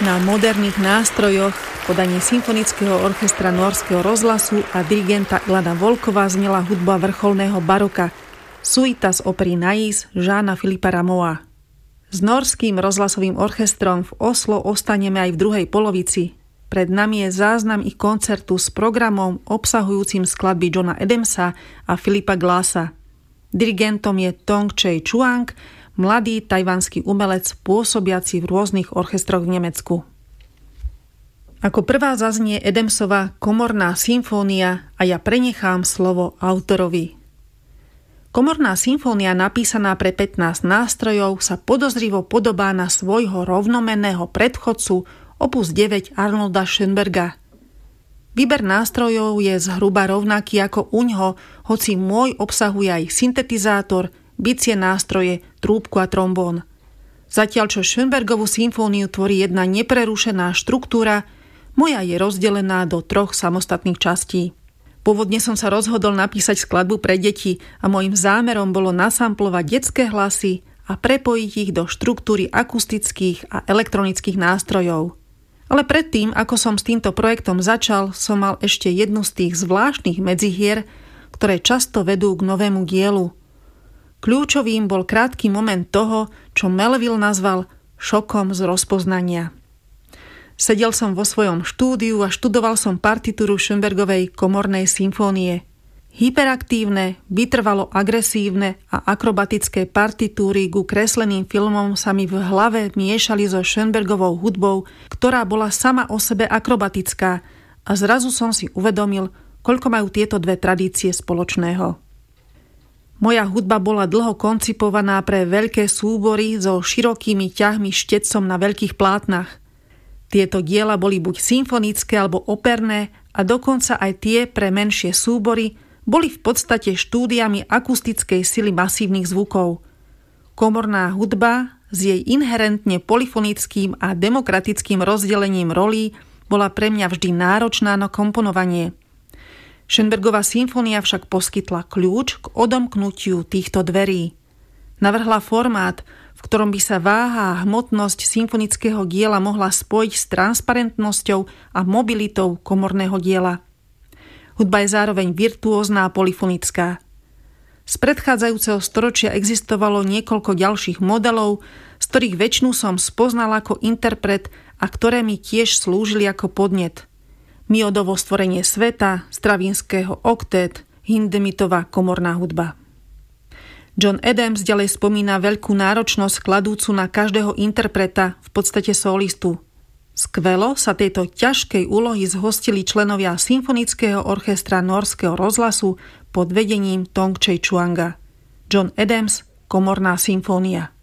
Na moderných nástrojoch podanie symfonického orchestra Norského rozhlasu a dirigenta Ilana Volkova znela hudba vrcholného baroka Suita z opery Nais Jeana Philippa Rameau'a. S Norským rozhlasovým orchestrom v Oslo ostaneme aj v druhej polovici. Pred nami je záznam ich koncertu s programom obsahujúcim skladby Johna Adamsa a Philippa Glassa. Dirigentom je Tong Chey Chuang, mladý tajvanský umelec pôsobiaci v rôznych orchestroch v Nemecku. Ako prvá zaznie Adamsova komorná symfónia a ja prenechám slovo autorovi. Komorná symfónia napísaná pre 15 nástrojov sa podozrivo podobá na svojho rovnomenného predchodcu opus 9 Arnolda Schönberga. Výber nástrojov je zhruba rovnaký ako uňho, hoci môj obsahuje aj syntetizátor, bicie nástroje, trúbku a trombón. Zatiaľ čo Schönbergovú symfóniu tvorí jedna neprerušená štruktúra, moja je rozdelená do 3 samostatných častí. Pôvodne som sa rozhodol napísať skladbu pre deti a môjim zámerom bolo nasamplovať detské hlasy a prepojiť ich do štruktúry akustických a elektronických nástrojov. Ale predtým, ako som s týmto projektom začal, som mal ešte jednu z tých zvláštnych medzihier, ktoré často vedú k novému dielu. Kľúčovým bol krátky moment toho, čo Melville nazval šokom z rozpoznania. Sedel som vo svojom štúdiu a študoval som partitúru Schönbergovej komornej symfónie. Hyperaktívne, vytrvalo agresívne a akrobatické partitúry ku kresleným filmom sa mi v hlave miešali so Schönbergovou hudbou, ktorá bola sama o sebe akrobatická, a zrazu som si uvedomil, koľko majú tieto dve tradície spoločného. Moja hudba bola dlho koncipovaná pre veľké súbory so širokými ťahmi štecom na veľkých plátnach. Tieto diela boli buď symfonické alebo operné a dokonca aj tie pre menšie súbory boli v podstate štúdiami akustickej sily masívnych zvukov. Komorná hudba s jej inherentne polyfonickým a demokratickým rozdelením rolí bola pre mňa vždy náročná na komponovanie. Schönbergová symfónia však poskytla kľúč k odomknutiu týchto dverí. Navrhla formát, v ktorom by sa váha a hmotnosť symfonického diela mohla spojiť s transparentnosťou a mobilitou komorného diela. Hudba je zároveň virtuózna a polyfonická. Z predchádzajúceho storočia existovalo niekoľko ďalších modelov, z ktorých väčšinu som spoznal ako interpret a ktoré mi tiež slúžili ako podnet. Miodovo stvorenie sveta, Stravinského oktet, Hindemitová komorná hudba. John Adams ďalej spomína veľkú náročnosť kladúcu na každého interpreta, v podstate solistu. Skvelo sa tejto ťažkej úlohy zhostili členovia symfonického orchestra Norského rozhlasu pod vedením Tong Chey Chuanga. John Adams, komorná symfónia.